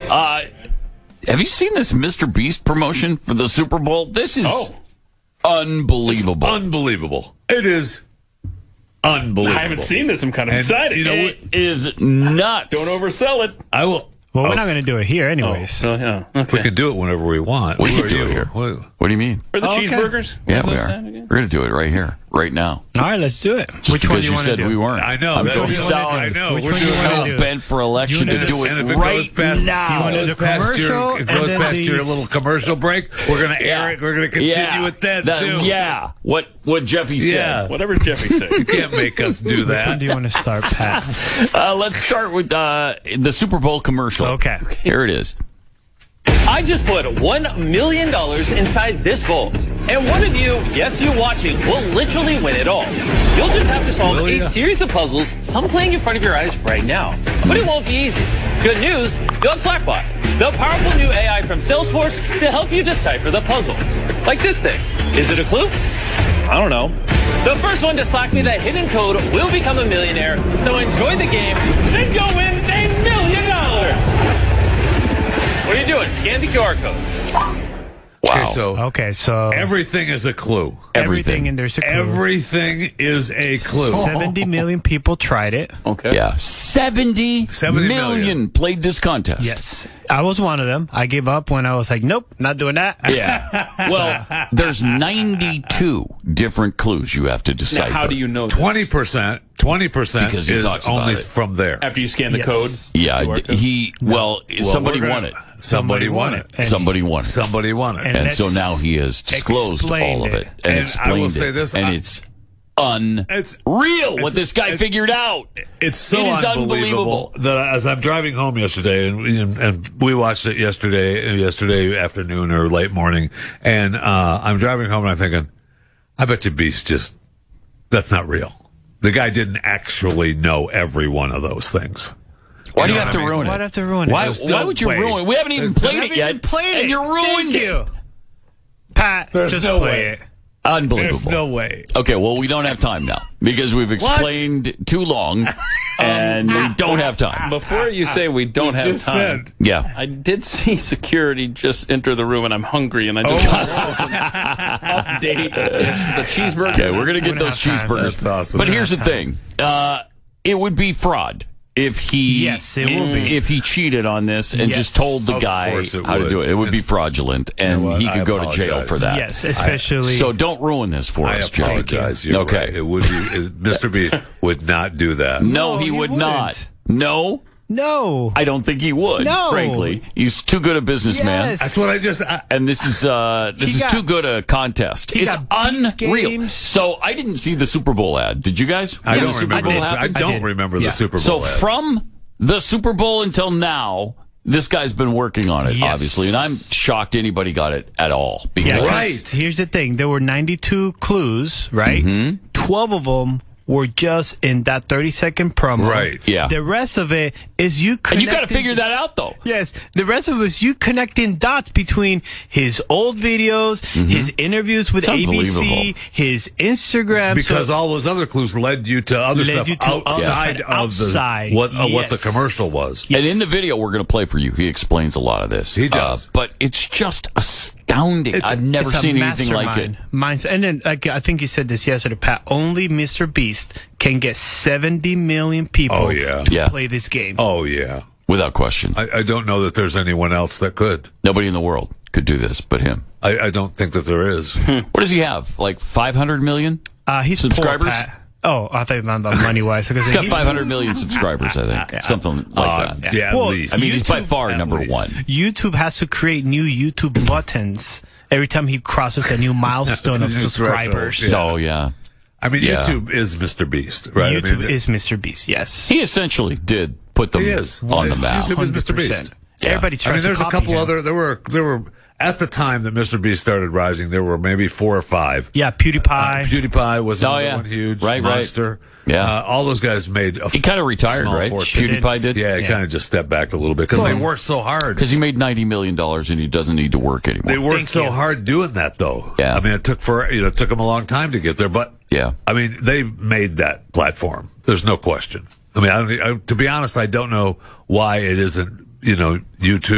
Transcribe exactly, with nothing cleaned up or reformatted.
Uh, have you seen this Mister Beast promotion for the Super Bowl? This is oh. unbelievable. It's unbelievable. It is unbelievable. I haven't seen this. I'm kind of And, excited. you know, It is nuts. Don't oversell it. I will. Well, we're oh, not going to do it here anyways. So, yeah. Okay. We can do it whenever we want. We Who can are do you? it here. What- What do you mean? For the Oh, okay. cheeseburgers? Yeah, What we was are. that again? We're going to do it right here, right now. All right, let's do it. Which one Because do you you want to said do? we weren't. I know. I'm That's so what you wanna down. do. I know. Which We're one do you doing wanna hell do? bent for election You to wanna do do- it And if it right goes past, now. Do you wanna goes do past your, commercial it and goes then past the- your little commercial break, we're going to air Yeah. it. We're going to continue yeah. with that, That- too. Yeah, what what Jeffy said. Yeah. Whatever Jeffy said. You can't make us do Which one that. do you want to start, Pat? Uh, let's start with uh, the Super Bowl commercial. Okay. Here it is. I just put one million dollars inside this vault. And one of you, yes, you watching, will literally win it all. You'll just have to solve Will a ya? series of puzzles, some playing in front of your eyes right now. But it won't be easy. Good news, you'll have Slackbot, the powerful new A I from Salesforce to help you decipher the puzzle. Like this thing. Is it a clue? I don't know. The first one to slack me that hidden code will become a millionaire. So enjoy the game, then go win a million dollars. What are you doing? Scan the Q R code. Wow. Okay, so Okay, so everything is a clue. everything in there's a clue. Everything is a clue. seventy million people tried it. Okay. Yeah, seventy, seventy million, million played this contest. Yes. I was one of them. I gave up when I was like, nope, not doing that. Yeah. Well, there's ninety-two different clues you have to decipher. Now, how do you know this? Twenty percent, twenty percent Because he is talks about only it. from there. After you scan the Yes. code? Yeah, Q R d- code? he, well, somebody we're gonna- won it. Somebody won it. And Somebody won it. Somebody won it. And And let's so now he has disclosed explain all of it. it and, And I explained will say it. this, and I- it's unreal It's- what it's- this guy it's- figured out. It's so It is unbelievable unbelievable. that as I'm driving home yesterday, and, and, and we watched it yesterday, yesterday afternoon or late morning, and uh, I'm driving home and I'm thinking, I bet you Beast just, that's not real. The guy didn't actually know every one of those things. Why do know you have what to I mean? ruin it? Why'd I have to ruin it? Why, Just why don't would you play. ruin it? We haven't even There's- played I it haven't yet, even played and it. you ruined Thank it. you. Pat, There's just no play way. it. Unbelievable. There's no way. Okay, well, we don't have time now because we've explained too long, and we don't have time. Before you say we don't have Just time, said. Yeah. I did see security just enter the room, and I'm hungry, and I just want to update the cheeseburger. Okay, we're gonna get We don't those have time. cheeseburgers. That's awesome. But We here's the don't have thing: uh, it would be fraud if he, Yes, it will be. if he cheated on this and Yes. just told the Of guy course it how to would. do it. It would be fraudulent, and what? he I could go to jail apologize. for that. Yes, especially. So don't ruin this for I us, Jay. apologize. You're Okay. right. It would be, it, Mister Beast would not do that. No, No, he, he would wouldn't. not. No, no. I don't think he would. No. Frankly, he's too good a businessman. Yes. That's what I just, I, And this is uh this He is got- too good a contest. he It's got Beats unreal. games. So I didn't see the Super Bowl ad. Did you guys? I When don't the Super remember. Bowl the- I happened? don't I did. remember Yeah. the Super So Bowl. ad. from the Super Bowl until now, this guy's been working on it, Yes. obviously, and I'm shocked anybody got it at all. Because Yeah, 'cause Right. Here's the thing: there were ninety-two clues, right? Mm-hmm. Twelve of them were just in that thirty-second promo. Right. Yeah. The rest of it is you. and you got to connecting- figure that out, though. Yes, the rest of it was you connecting dots between his old videos, his interviews with It's A B C, unbelievable. his Instagram. Because so, all those other clues led you to other Led stuff you to outside other- of the outside, what uh, what the yes. commercial was. And in the video we're going to play for you, he explains a lot of this. He does. Uh, but it's just astounding. It's- I've never it's a seen anything like it. mastermind. Mindset. And then, like I think you said this yesterday, Pat. Only Mister Beast can get seventy million people Oh, yeah. to Yeah. play this game. Oh yeah, Without question. I, I don't know that there's anyone else that could. Nobody in the world could do this but him. I, I don't think that there is. What does he have? Like five hundred million? Uh, he's Subscribers? Poor, Pat. Oh, I thought you meant about money wise. He's got five hundred million subscribers, I think. Something like Uh, that. yeah, at Well, least. I mean, he's by YouTube- far at number least. one. YouTube has to create new YouTube buttons every time he crosses a new milestone of New subscribers. threshold, Oh, yeah. I mean, Yeah. YouTube is Mister Beast, right? I YouTube mean, is Mister Beast. Yes, He essentially did put them He is. on the map. YouTube is Mister Beast. one hundred percent. Everybody tries I mean, there's to a copy couple him. other. There were there were at the time that Mister Beast started rising. There were maybe four or five. Yeah, PewDiePie. Uh, PewDiePie was Oh, another yeah. one huge. Right, right. Monster. Yeah. Uh, all those guys made. A He kind of retired, small right? fortune. PewDiePie did? Yeah, he Yeah. kind of just stepped back a little bit because they worked so hard. Because he made ninety million dollars and he doesn't need to work anymore. They worked Thank so you. hard doing that, though. Yeah. I mean, it took for you know, it took them a long time to get there, but Yeah. I mean, they made that platform. There's no question. I mean, I don't, I, to be honest, I don't know why it isn't, you know, YouTube.